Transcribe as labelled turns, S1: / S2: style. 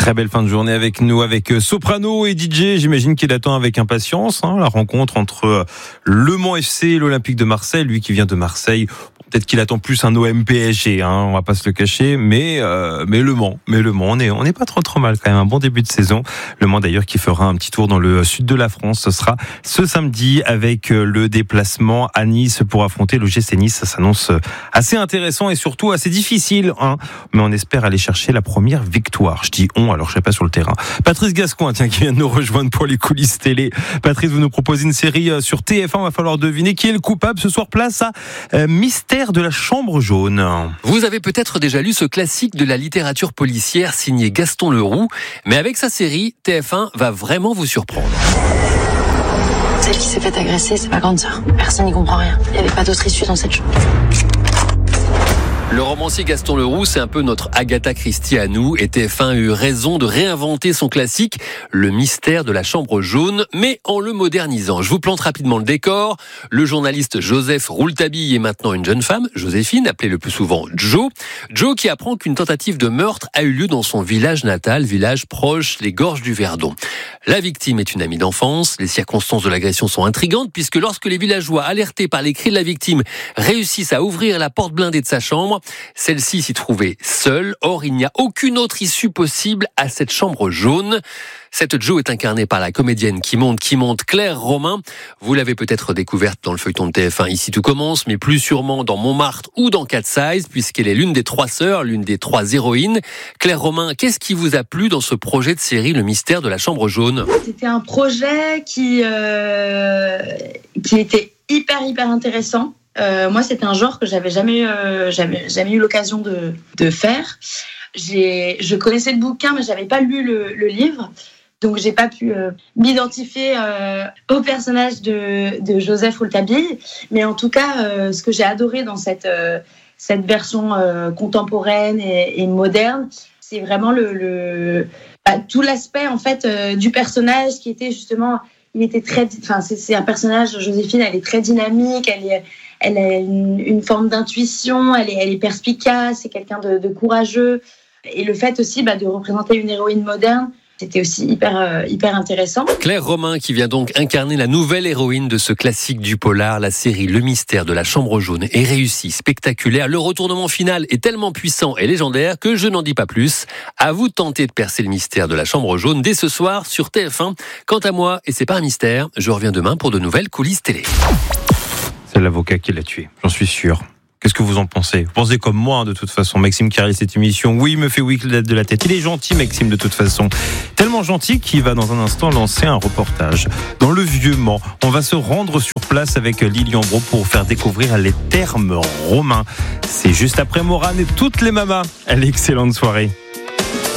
S1: Très belle fin de journée avec nous, avec Soprano et DJ. J'imagine qu'il attend avec impatience la rencontre entre Le Mans FC et l'Olympique de Marseille. Lui qui vient de Marseille, peut-être qu'il attend plus un OM PSG, on va pas se le cacher. Mais Le Mans, on est pas trop mal quand même. Un bon début de saison. Le Mans d'ailleurs qui fera un petit tour dans le sud de la France. Ce sera ce samedi avec le déplacement à Nice pour affronter le GC Nice. Ça s'annonce assez intéressant et surtout assez difficile. Mais on espère aller chercher la première victoire. Je dis alors je serai pas sur le terrain. Patrice Gascoin, qui vient de nous rejoindre pour les coulisses télé. Patrice, vous nous proposez une série sur TF1. Il va falloir deviner qui est le coupable. Ce soir, place à Mystère de la Chambre Jaune.
S2: Vous avez peut-être déjà lu ce classique de la littérature policière signé Gaston Leroux. Mais avec sa série, TF1 va vraiment vous surprendre.
S3: Celle qui s'est fait agresser, c'est ma grande sœur. Personne n'y comprend rien. Il n'y avait pas d'autre issue dans cette chambre.
S2: Le romancier Gaston Leroux, c'est un peu notre Agatha Christie à nous, et TF1 a eu raison de réinventer son classique, Le Mystère de la Chambre Jaune, mais en le modernisant. Je vous plante rapidement le décor. Le journaliste Joseph Rouletabille est maintenant une jeune femme, Joséphine, appelée le plus souvent Jo. Jo qui apprend qu'une tentative de meurtre a eu lieu dans son village natal, village proche les gorges du Verdon. La victime est une amie d'enfance. Les circonstances de l'agression sont intrigantes puisque lorsque les villageois, alertés par les cris de la victime, réussissent à ouvrir la porte blindée de sa chambre, celle-ci s'y trouvait seule. Or, il n'y a aucune autre issue possible à cette chambre jaune. Cette Jo est incarnée par la comédienne qui monte Claire Romain. Vous l'avez peut-être découverte dans le feuilleton de TF1 Ici tout commence, mais plus sûrement dans Montmartre ou dans Cat Size, puisqu'elle est l'une des 3 sœurs, l'une des 3 héroïnes. Claire Romain, qu'est-ce qui vous a plu dans ce projet de série Le Mystère de la Chambre Jaune ?
S4: C'était un projet qui était hyper intéressant. Moi, c'était un genre que j'avais jamais eu l'occasion de faire. Je connaissais le bouquin, mais j'avais pas lu le livre. Donc, j'ai pas pu m'identifier au personnage de Joseph Rouletabille. Mais en tout cas, ce que j'ai adoré dans cette version contemporaine et moderne, c'est vraiment tout l'aspect en fait du personnage qui était justement, c'est un personnage, Joséphine, elle est très dynamique, elle a une forme d'intuition, elle est perspicace, c'est quelqu'un de courageux. Et le fait aussi de représenter une héroïne moderne, c'était aussi hyper intéressant.
S2: Claire Romain qui vient donc incarner la nouvelle héroïne de ce classique du polar. La série Le Mystère de la Chambre Jaune est réussie, spectaculaire. Le retournement final est tellement puissant et légendaire que je n'en dis pas plus. À vous de tenter de percer le mystère de la Chambre Jaune dès ce soir sur TF1. Quant à moi, et c'est pas un mystère, je reviens demain pour de nouvelles coulisses télé.
S1: C'est l'avocat qui l'a tué, j'en suis sûr. Qu'est-ce que vous en pensez ? Vous pensez comme moi, de toute façon. Maxime qui réalise cette émission, oui, il me fait oui de la tête. Il est gentil, Maxime, de toute façon. Tellement gentil qu'il va dans un instant lancer un reportage dans le Vieux-Mans. On va se rendre sur place avec Lilian Bro pour faire découvrir les thermes romains. C'est juste après Morane et toutes les mamas. Allez, excellente soirée.